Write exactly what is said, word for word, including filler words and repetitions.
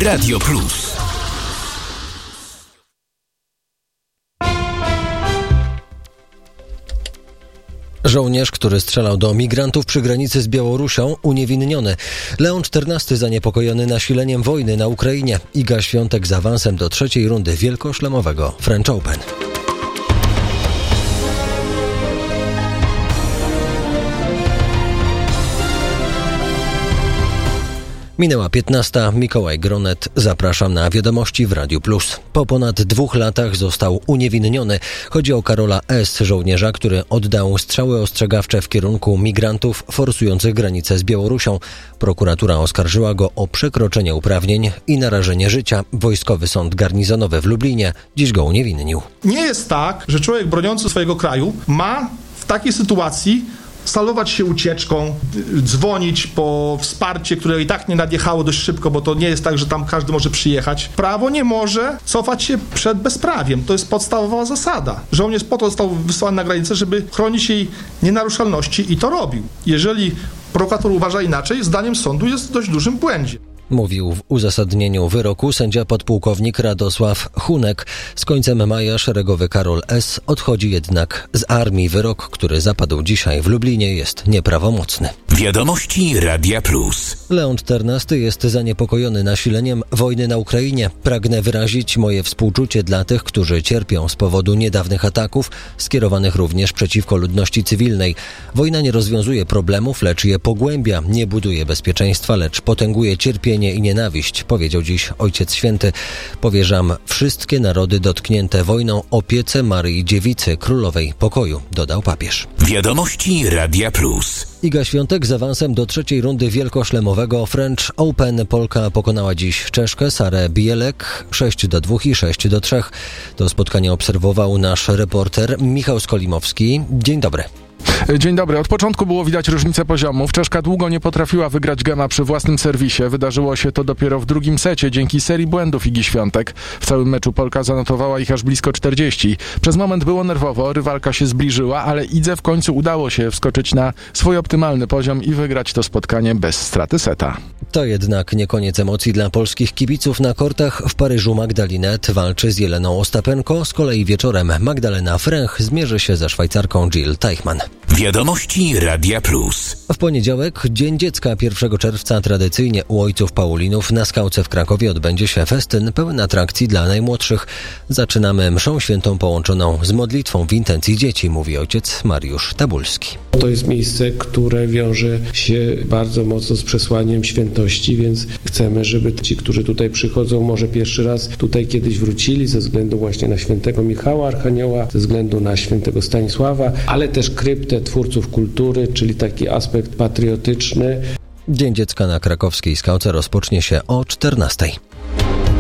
Radio Plus. Żołnierz, który strzelał do migrantów przy granicy z Białorusią, uniewinniony. Leon czternasty zaniepokojony nasileniem wojny na Ukrainie. Iga Świątek z awansem do trzeciej rundy wielkoszlemowego French Open. Minęła piętnasta. Mikołaj Gronet. Zapraszam na wiadomości w Radiu Plus. Po ponad dwóch latach został uniewinniony. Chodzi o Karola S., żołnierza, który oddał strzały ostrzegawcze w kierunku migrantów forsujących granicę z Białorusią. Prokuratura oskarżyła go o przekroczenie uprawnień i narażenie życia. Wojskowy Sąd Garnizonowy w Lublinie dziś go uniewinnił. Nie jest tak, że człowiek broniący swojego kraju ma w takiej sytuacji salować się ucieczką, dzwonić po wsparcie, które i tak nie nadjechało dość szybko, bo to nie jest tak, że tam każdy może przyjechać. Prawo nie może cofać się przed bezprawiem. To jest podstawowa zasada. Żołnierz po to został wysłany na granicę, żeby chronić jej nienaruszalności i to robił. Jeżeli prokurator uważa inaczej, zdaniem sądu jest w dość dużym błędzie. Mówił w uzasadnieniu wyroku sędzia podpułkownik Radosław Hunek. Z końcem maja szeregowy Karol S. odchodzi jednak z armii. Wyrok, który zapadł dzisiaj w Lublinie, jest nieprawomocny. Wiadomości Radia Plus. Leon czternasty jest zaniepokojony nasileniem wojny na Ukrainie. Pragnę wyrazić moje współczucie dla tych, którzy cierpią z powodu niedawnych ataków, skierowanych również przeciwko ludności cywilnej. Wojna nie rozwiązuje problemów, lecz je pogłębia. Nie buduje bezpieczeństwa, lecz potęguje cierpienie i nienawiść, powiedział dziś Ojciec Święty. Powierzam wszystkie narody dotknięte wojną opiece Maryi Dziewicy, Królowej Pokoju, dodał papież. Wiadomości Radia Plus. Iga Świątek z awansem do trzeciej rundy wielkoszlemowego French Open. Polka pokonała dziś Czeszkę Sarę Bielek sześć do dwóch i sześć do trzech. To spotkanie obserwował nasz reporter Michał Skolimowski. Dzień dobry. Dzień dobry. Od początku było widać różnicę poziomów. Czeszka długo nie potrafiła wygrać gema przy własnym serwisie. Wydarzyło się to dopiero w drugim secie dzięki serii błędów Igi Świątek. W całym meczu Polka zanotowała ich aż blisko czterdzieści. Przez moment było nerwowo, rywalka się zbliżyła, ale Idze w końcu udało się wskoczyć na swój optymalny poziom i wygrać to spotkanie bez straty seta. To jednak nie koniec emocji dla polskich kibiców. Na kortach w Paryżu Magdalinet walczy z Jeleną Ostapenko. Z kolei wieczorem Magdalena Fręch zmierzy się ze Szwajcarką Jill Teichmann. Wiadomości Radia Plus. W poniedziałek, Dzień Dziecka, pierwszego czerwca, tradycyjnie u ojców Paulinów na Skałce w Krakowie odbędzie się festyn pełen atrakcji dla najmłodszych. Zaczynamy mszą świętą połączoną z modlitwą w intencji dzieci, mówi ojciec Mariusz Tabulski. To jest miejsce, które wiąże się bardzo mocno z przesłaniem świętości, więc chcemy, żeby ci, którzy tutaj przychodzą, może pierwszy raz tutaj kiedyś wrócili ze względu właśnie na świętego Michała Archanioła, ze względu na świętego Stanisława, ale też kryptę twórców kultury, czyli taki aspekt patriotyczny. Dzień Dziecka na krakowskiej Skałce rozpocznie się o czternastej.